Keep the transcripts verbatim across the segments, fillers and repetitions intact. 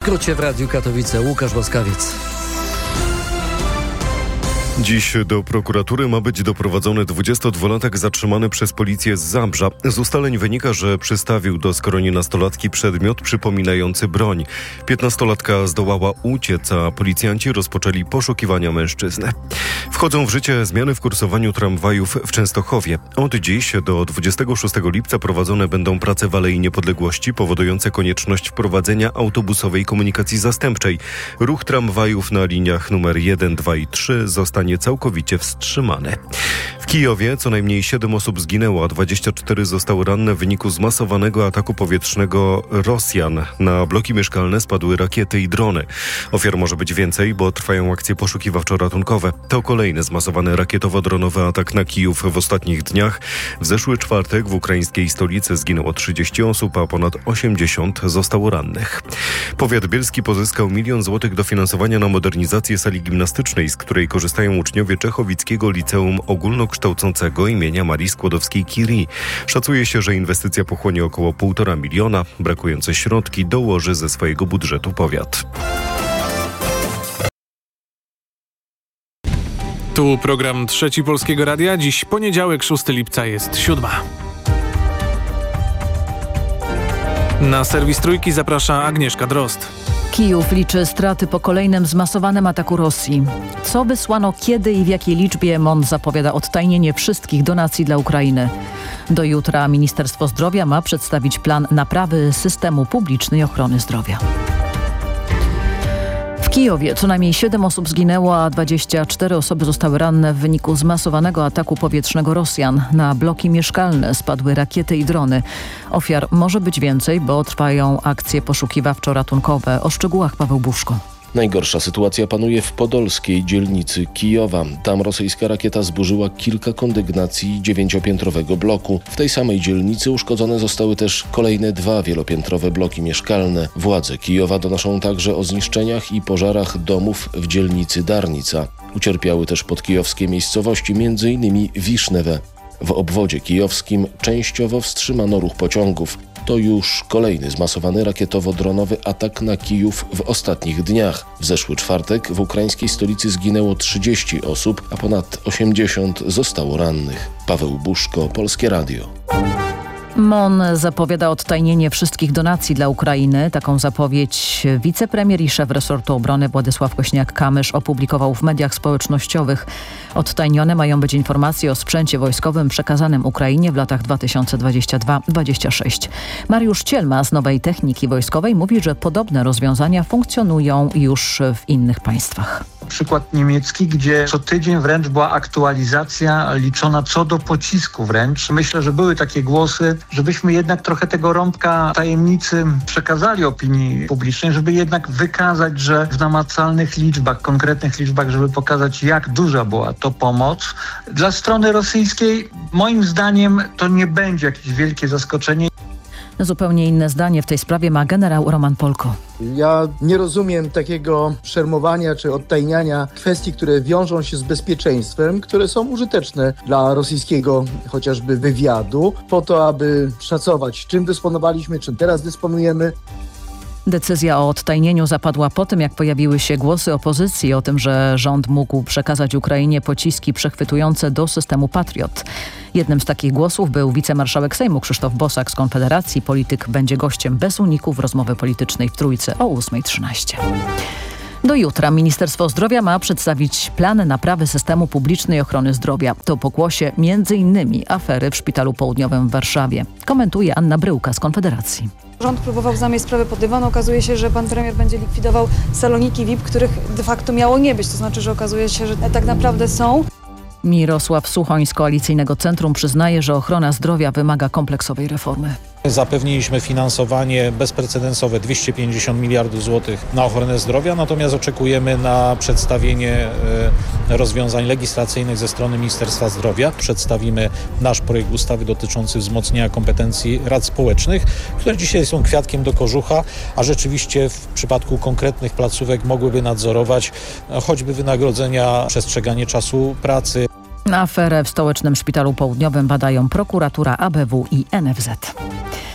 skrócie w Radiu Katowice Łukasz Boskawiec. Dziś do prokuratury ma być doprowadzony dwudziestodwulatek zatrzymany przez policję z Zabrza. Z ustaleń wynika, że przystawił do skroni nastolatki przedmiot przypominający broń. Piętnastolatka zdołała uciec, a policjanci rozpoczęli poszukiwania mężczyzny. Wchodzą w życie zmiany w kursowaniu tramwajów w Częstochowie. Od dziś do dwudziestego szóstego lipca prowadzone będą prace w Alei Niepodległości, powodujące konieczność wprowadzenia autobusowej komunikacji zastępczej. Ruch tramwajów na liniach numer jeden, dwa i trzy zostanie całkowicie wstrzymane. W Kijowie co najmniej siedem osób zginęło, a dwadzieścia cztery zostały ranne w wyniku zmasowanego ataku powietrznego Rosjan. Na bloki mieszkalne spadły rakiety i drony. Ofiar może być więcej, bo trwają akcje poszukiwawczo-ratunkowe. To kolejny zmasowany rakietowo-dronowy atak na Kijów w ostatnich dniach. W zeszły czwartek w ukraińskiej stolicy zginęło trzydzieści osób, a ponad osiemdziesiąt zostało rannych. Powiat bielski pozyskał milion złotych dofinansowania na modernizację sali gimnastycznej, z której korzystają uczniowie Czechowickiego Liceum Ogólnokształcącego imienia Marii Skłodowskiej-Curie. Szacuje się, że inwestycja pochłonie około półtora miliona. Brakujące środki dołoży ze swojego budżetu powiat. Tu program Trzeci Polskiego Radia. Dziś poniedziałek, szóstego lipca, jest siódma. Na serwis Trójki zaprasza Agnieszka Drozd. Kijów liczy straty po kolejnym zmasowanym ataku Rosji. Co wysłano, kiedy i w jakiej liczbie? M O N zapowiada odtajnienie wszystkich donacji dla Ukrainy. Do jutra Ministerstwo Zdrowia ma przedstawić plan naprawy systemu publicznej ochrony zdrowia. W Kijowie co najmniej siedem osób zginęło, a dwadzieścia cztery osoby zostały ranne w wyniku zmasowanego ataku powietrznego Rosjan. Na bloki mieszkalne spadły rakiety i drony. Ofiar może być więcej, bo trwają akcje poszukiwawczo-ratunkowe. O szczegółach Paweł Buszko. Najgorsza sytuacja panuje w podolskiej dzielnicy Kijowa. Tam rosyjska rakieta zburzyła kilka kondygnacji dziewięciopiętrowego bloku. W tej samej dzielnicy uszkodzone zostały też kolejne dwa wielopiętrowe bloki mieszkalne. Władze Kijowa donoszą także o zniszczeniach i pożarach domów w dzielnicy Darnica. Ucierpiały też podkijowskie miejscowości, między innymi Wisznewe. W obwodzie kijowskim częściowo wstrzymano ruch pociągów. To już kolejny zmasowany rakietowo-dronowy atak na Kijów w ostatnich dniach. W zeszły czwartek w ukraińskiej stolicy zginęło trzydzieści osób, a ponad osiemdziesiąt zostało rannych. Paweł Buszko, Polskie Radio. M O N zapowiada odtajnienie wszystkich donacji dla Ukrainy. Taką zapowiedź wicepremier i szef resortu obrony Władysław Kośniak-Kamysz opublikował w mediach społecznościowych. Odtajnione mają być informacje o sprzęcie wojskowym przekazanym Ukrainie w latach dwa tysiące dwudziestym drugim do dwudziestego szóstego. Mariusz Cielma z Nowej Techniki Wojskowej mówi, że podobne rozwiązania funkcjonują już w innych państwach. Przykład niemiecki, gdzie co tydzień wręcz była aktualizacja liczona co do pocisku wręcz. Myślę, że były takie głosy, żebyśmy jednak trochę tego rąbka tajemnicy przekazali opinii publicznej, żeby jednak wykazać, że w namacalnych liczbach, konkretnych liczbach, żeby pokazać, jak duża była to pomoc. Dla strony rosyjskiej moim zdaniem to nie będzie jakieś wielkie zaskoczenie. Zupełnie inne zdanie w tej sprawie ma generał Roman Polko. Ja nie rozumiem takiego szermowania czy odtajniania kwestii, które wiążą się z bezpieczeństwem, które są użyteczne dla rosyjskiego chociażby wywiadu, po to, aby szacować, czym dysponowaliśmy, czym teraz dysponujemy. Decyzja o odtajnieniu zapadła po tym, jak pojawiły się głosy opozycji o tym, że rząd mógł przekazać Ukrainie pociski przechwytujące do systemu Patriot. Jednym z takich głosów był wicemarszałek Sejmu Krzysztof Bosak z Konfederacji. Polityk będzie gościem bez uników rozmowy politycznej w Trójce o ósma trzynaście. Do jutra Ministerstwo Zdrowia ma przedstawić plan naprawy systemu publicznej ochrony zdrowia. To pokłosie między innymi afery w Szpitalu Południowym w Warszawie. Komentuje Anna Bryłka z Konfederacji. Rząd próbował zamieść sprawę pod dywan. Okazuje się, że pan premier będzie likwidował saloniki V I P, których de facto miało nie być. To znaczy, że okazuje się, że tak naprawdę są. Mirosław Suchoń z Koalicyjnego Centrum przyznaje, że ochrona zdrowia wymaga kompleksowej reformy. Zapewniliśmy finansowanie bezprecedensowe dwieście pięćdziesiąt miliardów złotych na ochronę zdrowia, natomiast oczekujemy na przedstawienie rozwiązań legislacyjnych ze strony Ministerstwa Zdrowia. Przedstawimy nasz projekt ustawy dotyczący wzmocnienia kompetencji rad społecznych, które dzisiaj są kwiatkiem do kożucha, a rzeczywiście w przypadku konkretnych placówek mogłyby nadzorować choćby wynagrodzenia, przestrzeganie czasu pracy. Aferę w Stołecznym Szpitalu Południowym badają prokuratura, A B W i N F Z.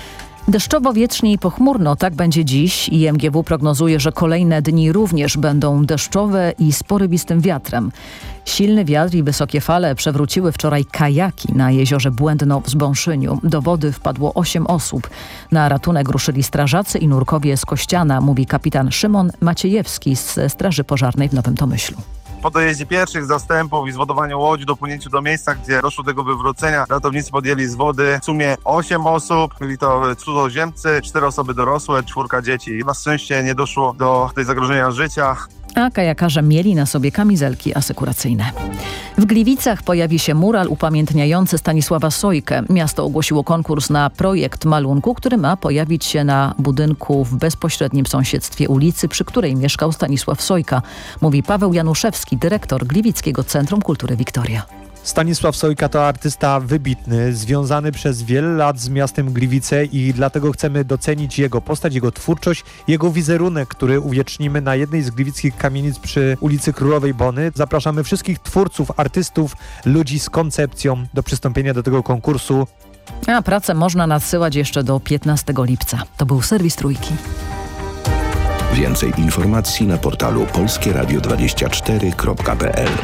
Deszczowo, wietrznie i pochmurno, tak będzie dziś. I M G W prognozuje, że kolejne dni również będą deszczowe i z porywistym wiatrem. Silny wiatr i wysokie fale przewróciły wczoraj kajaki na jeziorze Błędno w Zbąszyniu. Do wody wpadło osiem osób. Na ratunek ruszyli strażacy i nurkowie z Kościana, mówi kapitan Szymon Maciejewski z Straży Pożarnej w Nowym Tomyślu. Po dojeździe pierwszych zastępów i zwodowaniu łodzi, dopłynięciu do miejsca, gdzie doszło do tego wywrócenia, ratownicy podjęli z wody w sumie osiem osób. Byli to cudzoziemcy, cztery osoby dorosłe, czwórka dzieci. Na szczęście nie doszło do tej zagrożenia życia. A kajakarze mieli na sobie kamizelki asekuracyjne. W Gliwicach pojawi się mural upamiętniający Stanisława Sojkę. Miasto ogłosiło konkurs na projekt malunku, który ma pojawić się na budynku w bezpośrednim sąsiedztwie ulicy, przy której mieszkał Stanisław Sojka, mówi Paweł Januszewski, dyrektor Gliwickiego Centrum Kultury Wiktoria. Stanisław Sojka to artysta wybitny, związany przez wiele lat z miastem Gliwice i dlatego chcemy docenić jego postać, jego twórczość, jego wizerunek, który uwiecznimy na jednej z gliwickich kamienic przy ulicy Królowej Bony. Zapraszamy wszystkich twórców, artystów, ludzi z koncepcją do przystąpienia do tego konkursu. A pracę można nadsyłać jeszcze do piętnastego lipca. To był serwis Trójki. Więcej informacji na portalu polskie radio dwadzieścia cztery kropka p l.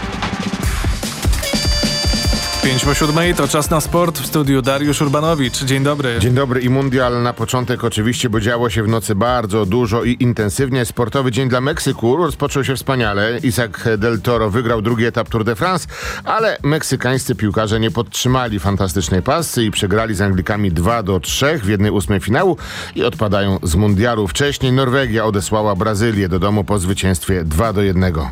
Pięć po siódmej to czas na sport. W studiu Dariusz Urbanowicz. Dzień dobry. Dzień dobry i mundial na początek oczywiście, bo działo się w nocy bardzo dużo i intensywnie. Sportowy dzień dla Meksyku rozpoczął się wspaniale. Isaac del Toro wygrał drugi etap Tour de France, ale meksykańscy piłkarze nie podtrzymali fantastycznej pasy i przegrali z Anglikami dwa do trzech w jednej ósmej finału i odpadają z mundialu. Wcześniej Norwegia odesłała Brazylię do domu po zwycięstwie dwa do jednego.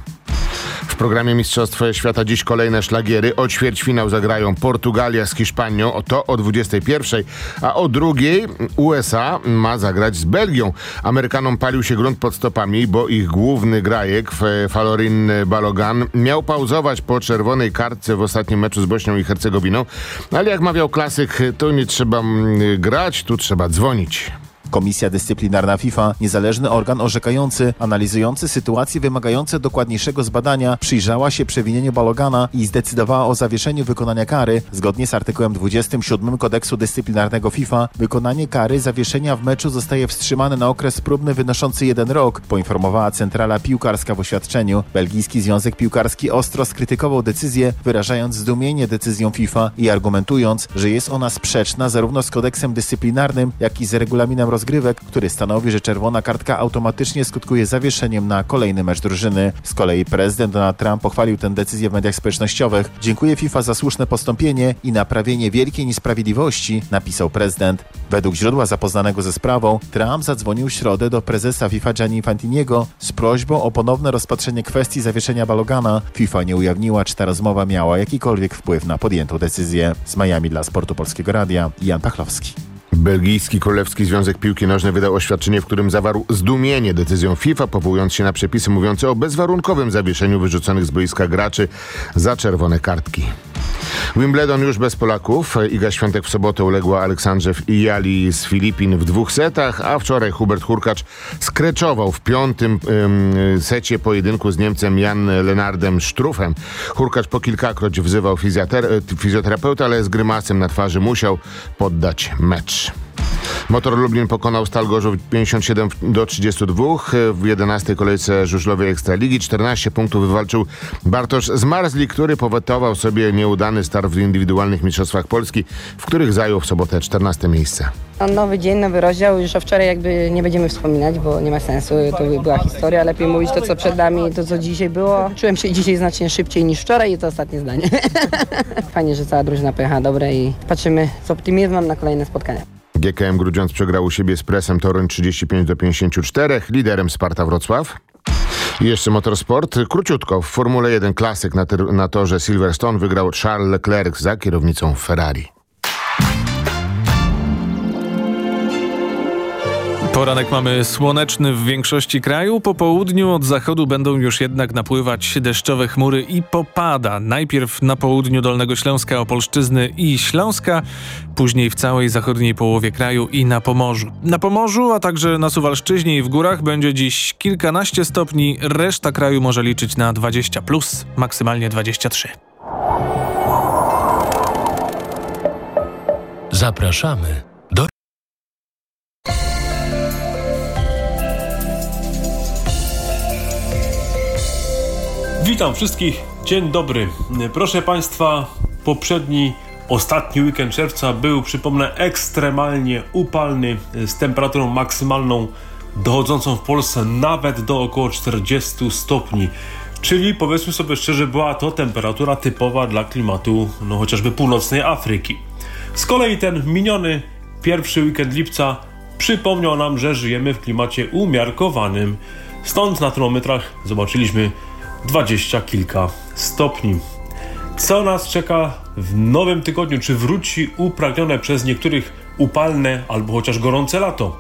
W programie Mistrzostw Świata dziś kolejne szlagiery. O ćwierćfinał zagrają Portugalia z Hiszpanią, o to o dwudziestej pierwszej, a o drugiej U S A ma zagrać z Belgią. Amerykanom palił się grunt pod stopami, bo ich główny grajek, Falorin Balogan, miał pauzować po czerwonej kartce w ostatnim meczu z Bośnią i Hercegowiną, ale jak mawiał klasyk, tu nie trzeba grać, tu trzeba dzwonić. Komisja Dyscyplinarna FIFA, niezależny organ orzekający, analizujący sytuacje wymagające dokładniejszego zbadania, przyjrzała się przewinieniu Balogana i zdecydowała o zawieszeniu wykonania kary. Zgodnie z artykułem dwudziestym siódmym Kodeksu Dyscyplinarnego FIFA, wykonanie kary zawieszenia w meczu zostaje wstrzymane na okres próbny wynoszący jeden rok, poinformowała Centrala Piłkarska w oświadczeniu. Belgijski Związek Piłkarski ostro skrytykował decyzję, wyrażając zdumienie decyzją FIFA i argumentując, że jest ona sprzeczna zarówno z Kodeksem Dyscyplinarnym, jak i z regulaminem rozgrywek, który stanowi, że czerwona kartka automatycznie skutkuje zawieszeniem na kolejny mecz drużyny. Z kolei prezydent Donald Trump pochwalił tę decyzję w mediach społecznościowych. Dziękuję FIFA za słuszne postąpienie i naprawienie wielkiej niesprawiedliwości, napisał prezydent. Według źródła zapoznanego ze sprawą, Trump zadzwonił w środę do prezesa FIFA Gianni Infantiniego z prośbą o ponowne rozpatrzenie kwestii zawieszenia Balogana. FIFA nie ujawniła, czy ta rozmowa miała jakikolwiek wpływ na podjętą decyzję. Z Miami dla Sportu Polskiego Radia, Jan Pachlowski. Belgijski Królewski Związek Piłki Nożnej wydał oświadczenie, w którym zawarł zdumienie decyzją FIFA, powołując się na przepisy mówiące o bezwarunkowym zawieszeniu wyrzuconych z boiska graczy za czerwone kartki. Wimbledon już bez Polaków. Iga Świątek w sobotę uległa Aleksandrze Ijali z Filipin w dwóch setach, a wczoraj Hubert Hurkacz skreczował w piątym ym, secie pojedynku z Niemcem Jan Lennardem Struffem. Hurkacz po kilkakroć wzywał fizjoterapeutę, ale z grymasem na twarzy musiał poddać mecz. Motor Lublin pokonał Stal Gorzów pięćdziesiąt siedem do trzydziestu dwóch. W jedenastej kolejce żużlowej Ekstraligi czternaście punktów wywalczył Bartosz Zmarzlik, który powetował sobie nieudany start w indywidualnych mistrzostwach Polski, w których zajął w sobotę czternaste miejsce. Nowy dzień, nowy rozdział. Już o wczoraj jakby nie będziemy wspominać, bo nie ma sensu. To była historia. Lepiej mówić to, co przed nami, to, co dzisiaj było. Czułem się dzisiaj znacznie szybciej niż wczoraj i to ostatnie zdanie. Fajnie, że cała drużyna pojechała dobre i patrzymy z optymizmem na kolejne spotkania. G K M Grudziądz przegrał u siebie z Presem Toruń trzydzieści pięć do pięćdziesięciu czterech, liderem Sparta Wrocław. I jeszcze motorsport. Króciutko, w Formule jeden klasyk na, ter- na torze Silverstone wygrał Charles Leclerc za kierownicą Ferrari. Poranek mamy słoneczny w większości kraju. Po południu od zachodu będą już jednak napływać deszczowe chmury i popada. Najpierw na południu Dolnego Śląska, Opolszczyzny i Śląska, później w całej zachodniej połowie kraju i na Pomorzu. Na Pomorzu, a także na Suwalszczyźnie i w górach będzie dziś kilkanaście stopni. Reszta kraju może liczyć na dwadzieścia plus, maksymalnie dwadzieścia trzy. Zapraszamy Witam wszystkich, dzień dobry. Proszę Państwa, poprzedni, ostatni weekend czerwca był, przypomnę, ekstremalnie upalny, z temperaturą maksymalną dochodzącą w Polsce nawet do około czterdziestu stopni. Czyli, powiedzmy sobie szczerze, była to temperatura typowa dla klimatu, no chociażby północnej Afryki. Z kolei ten miniony pierwszy weekend lipca przypomniał nam, że żyjemy w klimacie umiarkowanym. Stąd na termometrach zobaczyliśmy dwadzieścia kilka stopni. Co nas czeka w nowym tygodniu? Czy wróci upragnione przez niektórych upalne albo chociaż gorące lato?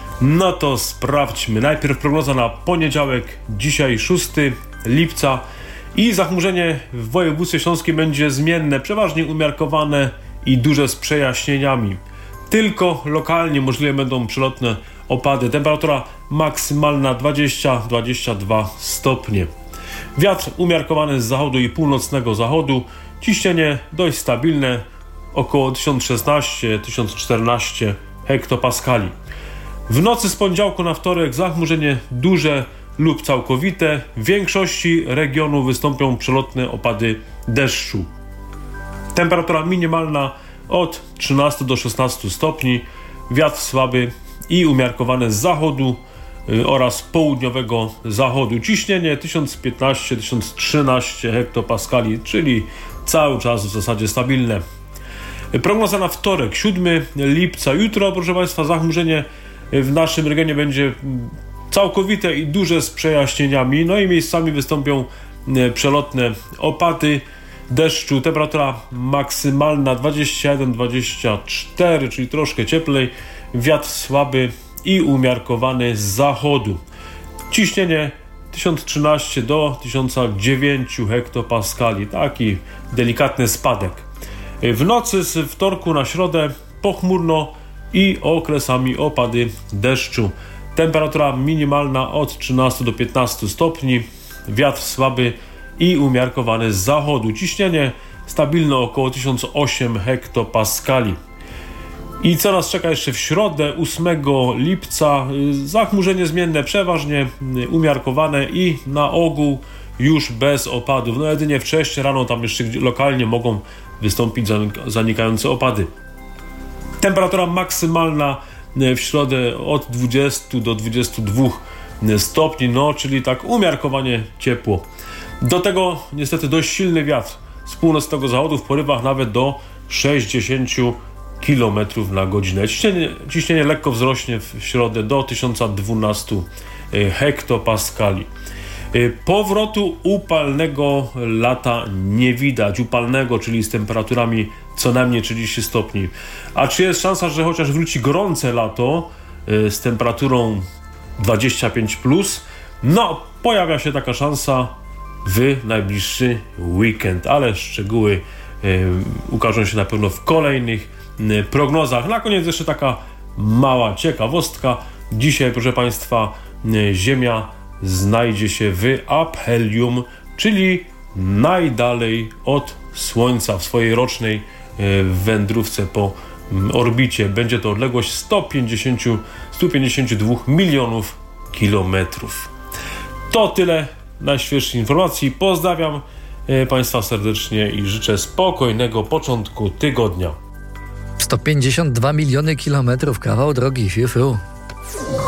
No to sprawdźmy. Najpierw prognoza na poniedziałek, dzisiaj szóstego lipca, i zachmurzenie w województwie śląskim będzie zmienne, przeważnie umiarkowane i duże z przejaśnieniami. Tylko lokalnie możliwe będą przelotne opady. Temperatura maksymalna dwadzieścia do dwudziestu dwóch stopni. Wiatr umiarkowany z zachodu i północnego zachodu. Ciśnienie dość stabilne, około tysiąc szesnaście do tysiąc czternaście hektopaskali. W nocy z poniedziałku na wtorek zachmurzenie duże lub całkowite. W większości regionu wystąpią przelotne opady deszczu. Temperatura minimalna od trzynastu do szesnastu stopni. Wiatr słaby i umiarkowany z zachodu oraz południowego zachodu. Ciśnienie tysiąc piętnaście do tysiąc trzynaście hektopaskali, czyli cały czas w zasadzie stabilne. Prognoza na wtorek, siódmego lipca. Jutro, proszę Państwa, zachmurzenie w naszym regionie będzie całkowite i duże z przejaśnieniami, no i miejscami wystąpią przelotne opady deszczu. Temperatura maksymalna dwadzieścia jeden do dwudziestu czterech, czyli troszkę cieplej. Wiatr słaby i umiarkowany z zachodu. Ciśnienie tysiąc trzynaście do tysiąc dziewięć hektopaskali. Taki delikatny spadek. W nocy z wtorku na środę pochmurno i okresami opady deszczu. Temperatura minimalna od trzynastu do piętnastu stopni. Wiatr słaby i umiarkowany z zachodu. Ciśnienie stabilne około tysiąc osiem hektopaskali. I co nas czeka jeszcze w środę, ósmego lipca? Zachmurzenie zmienne, przeważnie umiarkowane i na ogół już bez opadów. No jedynie wcześniej rano tam jeszcze lokalnie mogą wystąpić zanikające opady. Temperatura maksymalna w środę od dwudziestu do dwudziestu dwóch stopni, no czyli tak umiarkowanie ciepło. Do tego niestety dość silny wiatr z północnego zachodu w porywach nawet do sześćdziesięciu kilometrów na godzinę. Ciśnienie, ciśnienie lekko wzrośnie w środę do tysiąc dwanaście hektopaskali. Powrotu upalnego lata nie widać. Upalnego, czyli z temperaturami co najmniej trzydzieści stopni. A czy jest szansa, że chociaż wróci gorące lato z temperaturą dwadzieścia pięć plus? No, pojawia się taka szansa w najbliższy weekend, ale szczegóły y, ukażą się na pewno w kolejnych y, prognozach. Na koniec jeszcze taka mała ciekawostka. Dzisiaj, proszę Państwa, y, Ziemia znajdzie się w aphelium, czyli najdalej od Słońca w swojej rocznej y, wędrówce po y, orbicie. Będzie to odległość sto pięćdziesiąt do stu pięćdziesięciu dwóch milionów kilometrów. To tyle najświeższych informacji. Pozdrawiam Państwa serdecznie i życzę spokojnego początku tygodnia. sto pięćdziesiąt dwa miliony kilometrów, kawał drogi, fiu, fiu.